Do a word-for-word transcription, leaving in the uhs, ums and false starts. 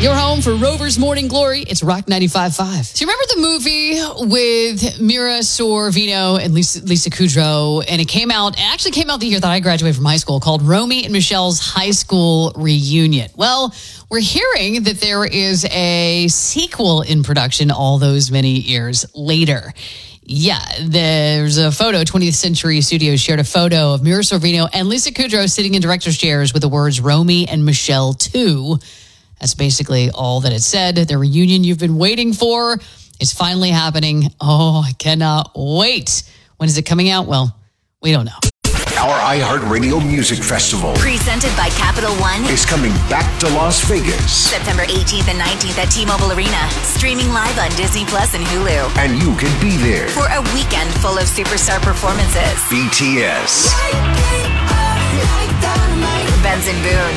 Your home for Rover's Morning Glory. It's Rock ninety-five point five. Do you remember the movie with Mira Sorvino and Lisa, Lisa Kudrow? And it came out, it actually came out the year that I graduated from high school, called Romy and Michelle's High School Reunion. Well, we're hearing that there is a sequel in production all those many years later. Yeah, there's a photo. twentieth Century Studios shared a photo of Mira Sorvino and Lisa Kudrow sitting in director's chairs with the words Romy and Michelle two. That's basically all that it said. The reunion you've been waiting for is finally happening. Oh, I cannot wait. When is it coming out? Well, we don't know. Our iHeartRadio Music Festival, presented by Capital One, is coming back to Las Vegas. September eighteenth and nineteenth at T-Mobile Arena. Streaming live on Disney Plus and Hulu. And you can be there for a weekend full of superstar performances. B T S, Benson Boone,